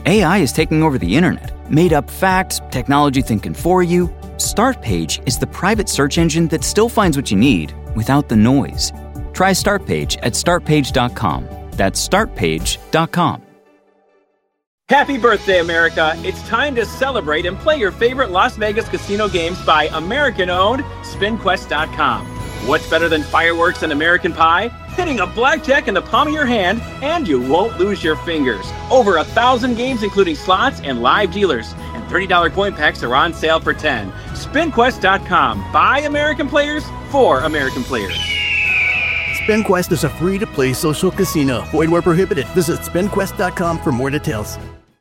AI is taking over the internet. Made up facts, technology thinking for you. Startpage is the private search engine that still finds what you need without the noise. Try Startpage at startpage.com. That's startpage.com. Happy birthday, America! It's time to celebrate and play your favorite Las Vegas casino games by American-owned SpinQuest.com. What's better than fireworks and American pie? Hitting a blackjack in the palm of your hand, and you won't lose your fingers. Over 1,000 games, including slots and live dealers. And $30 coin packs are on sale for $10. SpinQuest.com. By American players, for American players. SpinQuest is a free-to-play social casino. Void where prohibited. Visit SpinQuest.com for more details.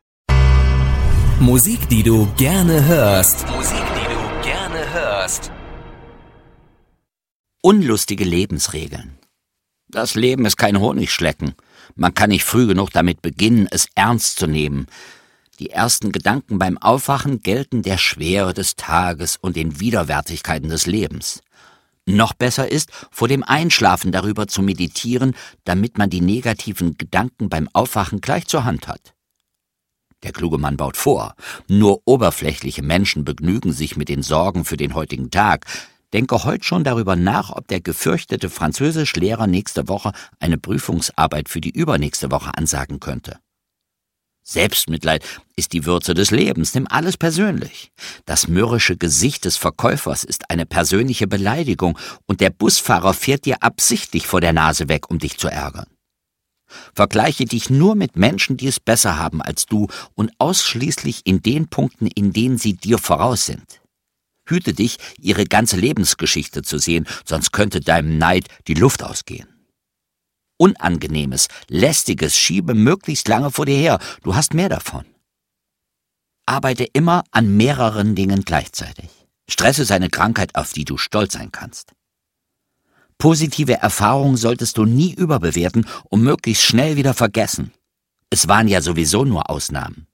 Musik, die du gerne hörst. Musik, die du gerne hörst. Unlustige Lebensregeln. Das Leben ist kein Honigschlecken. Man kann nicht früh genug damit beginnen, es ernst zu nehmen. Die ersten Gedanken beim Aufwachen gelten der Schwere des Tages und den Widerwärtigkeiten des Lebens. Noch besser ist, vor dem Einschlafen darüber zu meditieren, damit man die negativen Gedanken beim Aufwachen gleich zur Hand hat. Der kluge Mann baut vor, nur oberflächliche Menschen begnügen sich mit den Sorgen für den heutigen Tag. Denke heute schon darüber nach, ob der gefürchtete Französischlehrer nächste Woche eine Prüfungsarbeit für die übernächste Woche ansagen könnte. Selbstmitleid ist die Würze des Lebens, nimm alles persönlich. Das mürrische Gesicht des Verkäufers ist eine persönliche Beleidigung und der Busfahrer fährt dir absichtlich vor der Nase weg, um dich zu ärgern. Vergleiche dich nur mit Menschen, die es besser haben als du und ausschließlich in den Punkten, in denen sie dir voraus sind. Hüte dich, ihre ganze Lebensgeschichte zu sehen, sonst könnte deinem Neid die Luft ausgehen. Unangenehmes, Lästiges schiebe möglichst lange vor dir her, du hast mehr davon. Arbeite immer an mehreren Dingen gleichzeitig. Stress ist eine Krankheit, auf die du stolz sein kannst. Positive Erfahrungen solltest du nie überbewerten und möglichst schnell wieder vergessen. Es waren ja sowieso nur Ausnahmen.